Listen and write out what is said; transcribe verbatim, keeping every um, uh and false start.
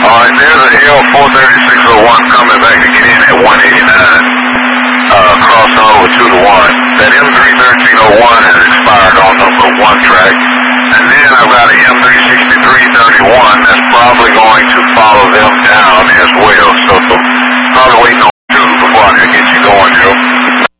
Alright, there's a L four thirty-six oh one coming back to get in at one eighty-nine. Uh, crossing over two to one. That M three thirteen oh one has expired on number one track. And then I've got a M three sixty-three thirty-one that's probably going to follow